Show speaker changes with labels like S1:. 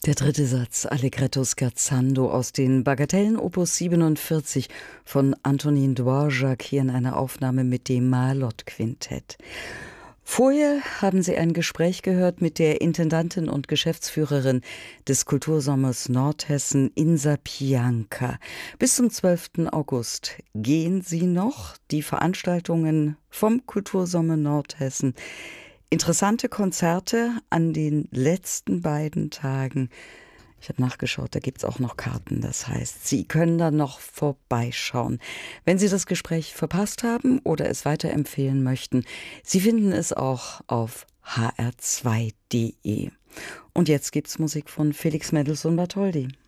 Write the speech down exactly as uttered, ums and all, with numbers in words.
S1: Der dritte Satz, Allegretto scherzando aus den Bagatellen Opus siebenundvierzig von Antonin Dvorak, hier in einer Aufnahme mit dem Marlott-Quintett. Vorher haben Sie ein Gespräch gehört mit der Intendantin und Geschäftsführerin des Kultursommers Nordhessen, Insa Pianka. Bis zum zwölften August gehen Sie noch, die Veranstaltungen vom Kultursommer Nordhessen. Interessante Konzerte an den letzten beiden Tagen. Ich habe nachgeschaut, da gibt es auch noch Karten. Das heißt, Sie können da noch vorbeischauen. Wenn Sie das Gespräch verpasst haben oder es weiterempfehlen möchten, Sie finden es auch auf h r zwei punkt d e. Und jetzt gibt's Musik von Felix Mendelssohn Bartholdy.